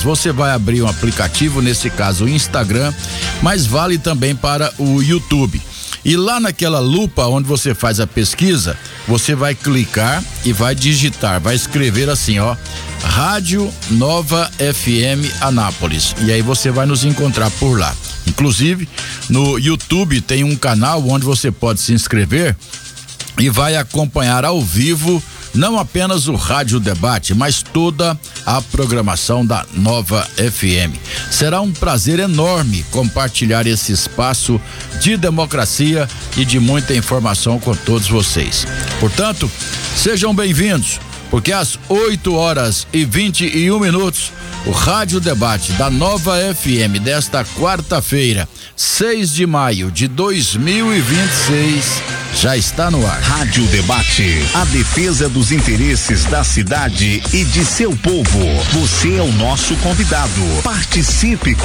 simples. Você vai abrir um aplicativo, nesse caso o Instagram, mas vale também para o YouTube. E lá naquela lupa onde você faz a pesquisa, você vai clicar e vai digitar, vai escrever assim, ó, Rádio Nova FM Anápolis. E aí você vai nos encontrar por lá. Inclusive, no YouTube tem um canal onde você pode se inscrever e vai acompanhar ao vivo não apenas o Rádio Debate, mas toda a programação da Nova FM. Será um prazer enorme compartilhar esse espaço de democracia e de muita informação com todos vocês. Portanto, sejam bem-vindos, porque às 8h21, o Rádio Debate da Nova FM desta quarta-feira, 6 de maio de 2026, já está no ar. Rádio Debate, a defesa dos interesses da cidade e de seu povo. Você é o nosso convidado. Participe